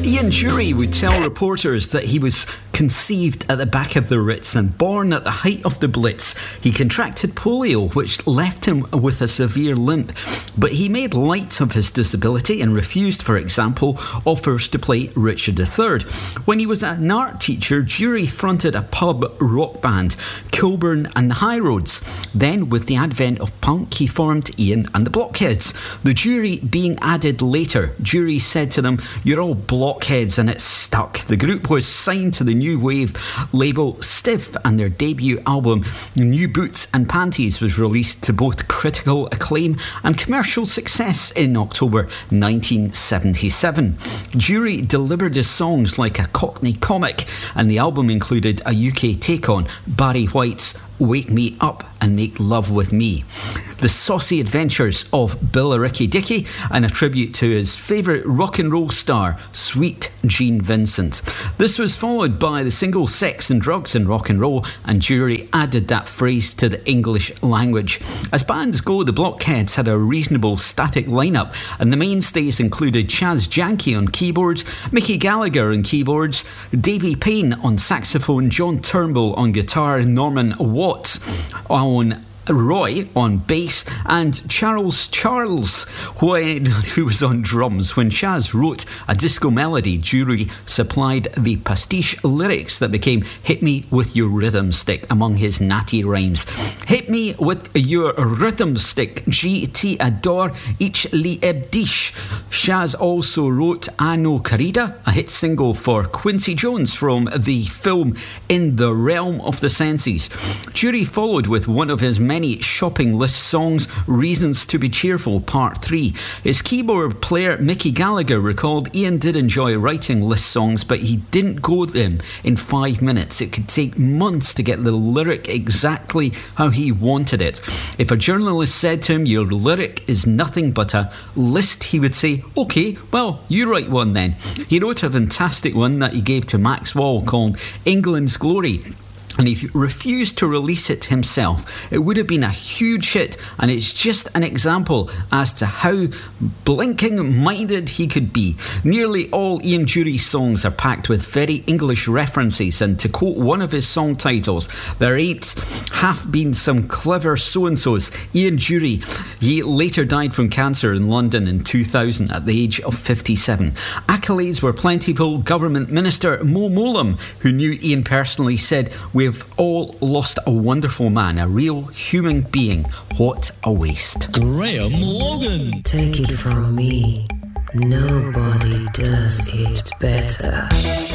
Ian Dury would tell reporters that he was conceived at the back of the Ritz and born at the height of the Blitz. He contracted polio, which left him with a severe limp, but he made light of his disability and refused, for example, offers to play Richard III. When he was an art teacher, Dury fronted a pub rock band, Kilburn and the High Roads. Then, with the advent of punk, he formed Ian and the Blockheads. The Jury being added later. Dury said to them, "You're all blockheads," and it stuck. The group was signed to the new wave label Stiff, and their debut album New Boots and Panties was released to both critical acclaim and commercial success in October 1977. Dury delivered his songs like a Cockney comic, and the album included a UK take on Barry White's Wake Me Up and Make Love With Me, The Saucy Adventures of Billericay Dickie, and a tribute to his favourite rock and roll star, Sweet Gene Vincent. This was followed by the single Sex and Drugs and Rock and Roll, and Dury added that phrase to the English language. As bands go, the Blockheads had a reasonable static lineup, and the mainstays included Chaz Janky on keyboards, Mickey Gallagher on keyboards, Davy Payne on saxophone, John Turnbull on guitar, Norman Watts on Roy on bass, and Charles, who was on drums. When Chaz wrote a disco melody, Dury supplied the pastiche lyrics that became "Hit Me With Your Rhythm Stick" among his natty rhymes. "Hit me with your rhythm stick, GT adore each li ebdish." Chaz also wrote "Ano Carida," a hit single for Quincy Jones from the film In the Realm of the Senses. Dury followed with one of his many shopping list songs, Reasons to Be Cheerful Part 3. His keyboard player Mickey Gallagher recalled Ian did enjoy writing list songs, but he didn't go them in 5 minutes. It could take months to get the lyric exactly how he wanted it. If a journalist said to him, "Your lyric is nothing but a list," he would say, "Okay, well, you write one then." He wrote a fantastic one that he gave to Max Wall called England's Glory, and if he refused to release it himself, it would have been a huge hit, and it's just an example as to how blinking-minded he could be. Nearly all Ian Dury songs are packed with very English references, and to quote one of his song titles, "There ain't half been some clever so-and-sos." Ian Dury, he later died from cancer in London in 2000 at the age of 57. Accolades were plentiful. Government Minister Mo Mowlam, who knew Ian personally, said, "We've all lost a wonderful man, a real human being. What a waste." Graham Logan. Take it from me, nobody does it better.